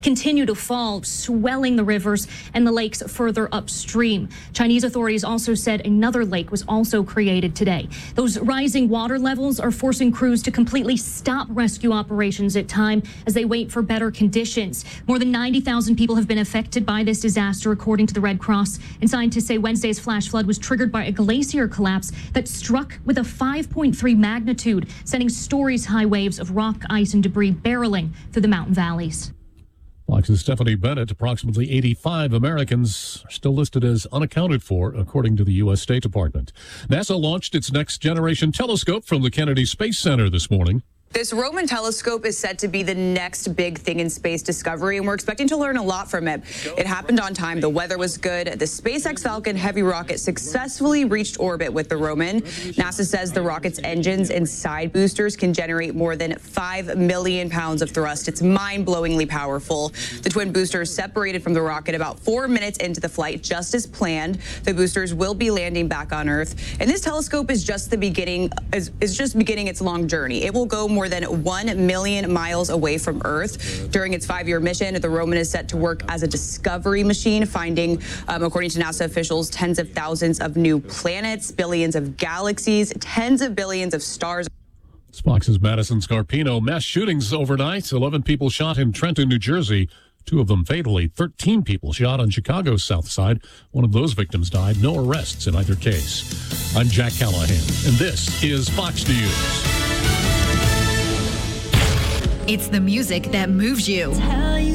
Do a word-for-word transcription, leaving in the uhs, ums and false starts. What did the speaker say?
continue to fall, swelling the rivers and the lakes further upstream. Chinese authorities also said another lake was also created today. Those rising water levels are forcing crews to completely stop rescue operations at time as they wait for better conditions. More than ninety thousand people have been affected by this disaster, according to the Red Cross. And scientists say Wednesday's flash flood was triggered by a glacier collapse that struck with a five point three magnitude, sending stories high waves of rock, ice, and debris barreling through the mountain valleys. Fox's Stephanie Bennett. Approximately eighty-five Americans are still listed as unaccounted for, according to the U S State Department. NASA launched its next generation telescope from the Kennedy Space Center this morning. This Roman telescope is set to be the next big thing in space discovery, and we're expecting to learn a lot from it. It happened on time. The weather was good. The SpaceX Falcon Heavy rocket successfully reached orbit with the Roman. NASA says the rocket's engines and side boosters can generate more than five million pounds of thrust. It's mind-blowingly powerful. The twin boosters separated from the rocket about four minutes into the flight, just as planned. The boosters will be landing back on Earth, and this telescope is just the beginning. is, is just beginning its long journey. It will go more More than one million miles away from Earth. During its five-year mission, the Roman is set to work as a discovery machine, finding, um, according to NASA officials, tens of thousands of new planets, billions of galaxies, tens of billions of stars. Fox's Madison Scarpino. Mass shootings overnight. eleven people shot in Trenton, New Jersey. Two of them fatally. thirteen people shot on Chicago's south side. One of those victims died. No arrests in either case. I'm Jack Callahan, and this is Fox News. It's the music that moves you.